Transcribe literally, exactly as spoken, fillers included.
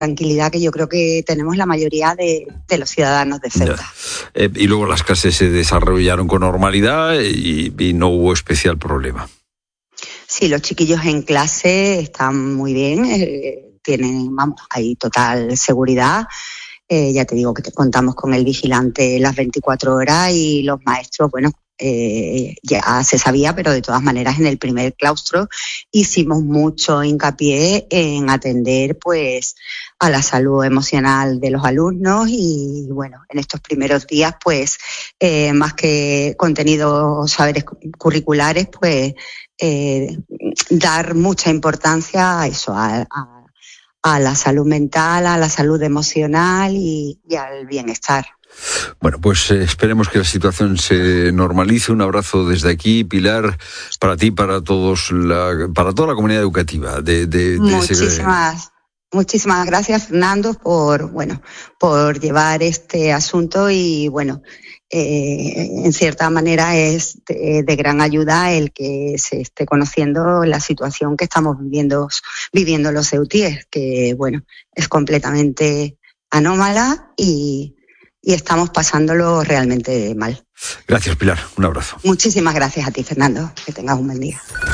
tranquilidad que yo creo que tenemos la mayoría de, de los ciudadanos de Ceuta. Eh, y luego las clases se desarrollaron con normalidad y, y no hubo especial problema. Sí, los chiquillos en clase están muy bien, eh, tienen, vamos, hay total seguridad. Eh, ya te digo que te contamos con el vigilante las veinticuatro horas y los maestros, bueno, eh, ya se sabía, pero de todas maneras en el primer claustro hicimos mucho hincapié en atender pues a la salud emocional de los alumnos y bueno, en estos primeros días pues eh, más que contenidos, saberes curriculares, pues eh, dar mucha importancia a eso, a, a, a la salud mental, a la salud emocional y, y al bienestar. Bueno, pues eh, esperemos que la situación se normalice. Un abrazo desde aquí, Pilar, para ti, para todos, la, para toda la comunidad educativa. De, de, de muchísimas, ese... muchísimas gracias, Fernando, por bueno, por llevar este asunto y bueno, eh, en cierta manera es de, de gran ayuda el que se esté conociendo la situación que estamos viviendo, viviendo los ceutíes, que bueno, es completamente anómala y y estamos pasándolo realmente mal. Gracias, Pilar. Un abrazo. Muchísimas gracias a ti, Fernando. Que tengas un buen día.